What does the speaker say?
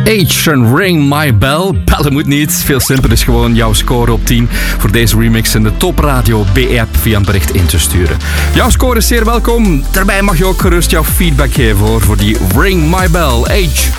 H en Ring My Bell. Bellen moet niet. Veel simpeler is gewoon jouw score op 10 voor deze remix in de Top Radio B-app via een bericht in te sturen. Jouw score is zeer welkom. Daarbij mag je ook gerust jouw feedback geven voor die Ring My Bell. H.